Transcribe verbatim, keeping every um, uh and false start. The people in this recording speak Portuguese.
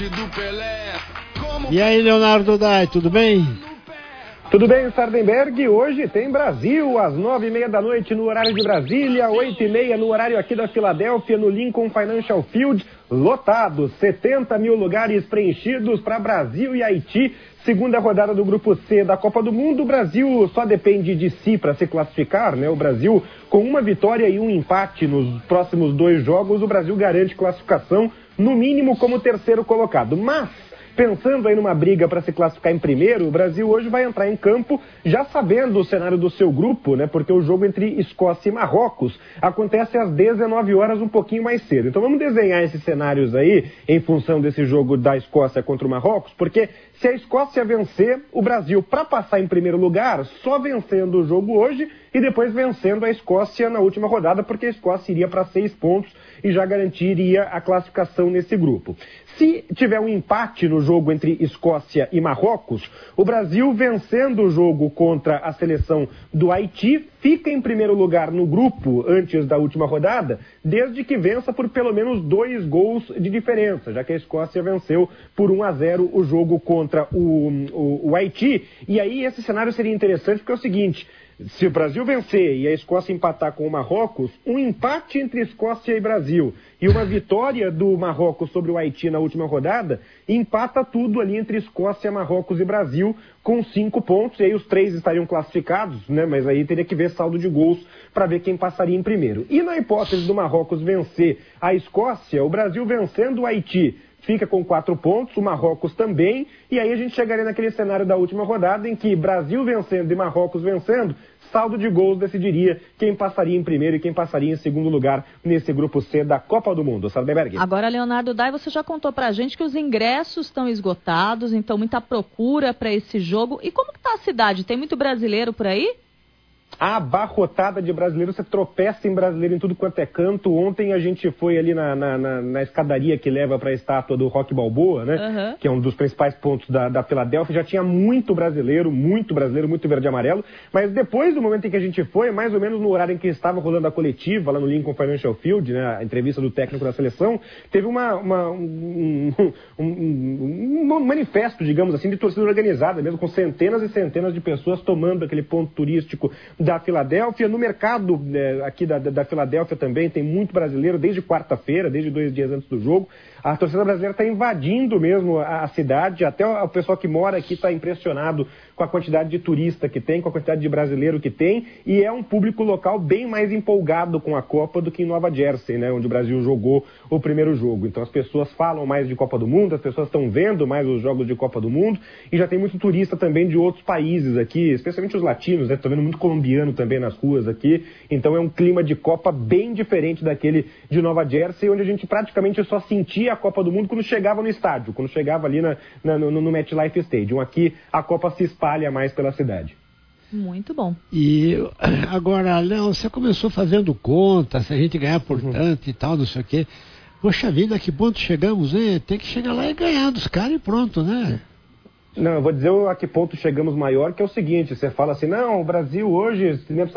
E aí, Leonardo Dai, tudo bem? Tudo bem, Sardenberg? Hoje tem Brasil, às nove e meia da noite no horário de Brasília, oito e meia no horário aqui da Filadélfia, no Lincoln Financial Field, lotado, setenta mil lugares preenchidos para Brasil e Haiti. Segunda rodada do Grupo C da Copa do Mundo. O Brasil só depende de si para se classificar, né? O Brasil, com uma vitória e um empate nos próximos dois jogos, o Brasil garante classificação, no mínimo como terceiro colocado. Mas, pensando aí numa briga para se classificar em primeiro, o Brasil hoje vai entrar em campo já sabendo o cenário do seu grupo, né? Porque o jogo entre Escócia e Marrocos acontece às dezenove horas, um pouquinho mais cedo. Então vamos desenhar esses cenários aí em função desse jogo da Escócia contra o Marrocos, porque se a Escócia vencer, o Brasil, para passar em primeiro lugar, só vencendo o jogo hoje e depois vencendo a Escócia na última rodada, porque a Escócia iria para seis pontos e já garantiria a classificação nesse grupo. Se tiver um empate no jogo entre Escócia e Marrocos, o Brasil, vencendo o jogo contra a seleção do Haiti, fica em primeiro lugar no grupo antes da última rodada, desde que vença por pelo menos dois gols de diferença, já que a Escócia venceu por um a zero o jogo contra o, o, o Haiti. E aí esse cenário seria interessante porque é o seguinte: se o Brasil vencer e a Escócia empatar com o Marrocos, um empate entre Escócia e Brasil e uma vitória do Marrocos sobre o Haiti na última rodada, empata tudo ali entre Escócia, Marrocos e Brasil com cinco pontos, e aí os três estariam classificados, né? Mas aí teria que ver saldo de gols para ver quem passaria em primeiro. E na hipótese do Marrocos vencer a Escócia, o Brasil vencendo o Haiti fica com quatro pontos, o Marrocos também, e aí a gente chegaria naquele cenário da última rodada em que Brasil vencendo e Marrocos vencendo, saldo de gols decidiria quem passaria em primeiro e quem passaria em segundo lugar nesse grupo C da Copa do Mundo. Sardenberg. Agora, Leonardo Dai, você já contou pra gente que os ingressos estão esgotados, então muita procura para esse jogo. E como que tá a cidade? Tem muito brasileiro por aí? Abarrotada de brasileiros, você tropeça em brasileiro em tudo quanto é canto. Ontem a gente foi ali na, na, na, na escadaria que leva para a estátua do Rock Balboa, né? Uhum. Que é um dos principais pontos da, da Filadélfia. Já tinha muito brasileiro, muito brasileiro, muito verde e amarelo. Mas depois do momento em que a gente foi, mais ou menos no horário em que estava rolando a coletiva lá no Lincoln Financial Field, né? A entrevista do técnico da seleção, teve uma, uma, um, um, um, um manifesto, digamos assim, de torcida organizada mesmo, com centenas e centenas de pessoas tomando aquele ponto turístico da Filadélfia. No mercado é, aqui da, da Filadélfia também tem muito brasileiro desde quarta-feira, desde dois dias antes do jogo. A torcida brasileira está invadindo mesmo a, a cidade, até o, o pessoal que mora aqui está impressionado com a quantidade de turista que tem, com a quantidade de brasileiro que tem, e é um público local bem mais empolgado com a Copa do que em Nova Jersey, né, onde o Brasil jogou o primeiro jogo. Então as pessoas falam mais de Copa do Mundo, as pessoas estão vendo mais os jogos de Copa do Mundo, e já tem muito turista também de outros países aqui, especialmente os latinos, né, estou vendo muito colombiano também nas ruas aqui, então é um clima de Copa bem diferente daquele de Nova Jersey, onde a gente praticamente só sentia a Copa do Mundo quando chegava no estádio, quando chegava ali na, na, no, no MetLife Stadium. Aqui a Copa se espalha mais pela cidade. Muito bom. E agora, Léo, você começou fazendo conta, se a gente ganhar por uhum. tanto e tal, não sei o quê. Poxa vida, a que ponto chegamos, hein? Tem que chegar lá e ganhar dos caras e pronto, né? Não, eu vou dizer a que ponto chegamos maior, que é o seguinte: você fala assim, não, o Brasil hoje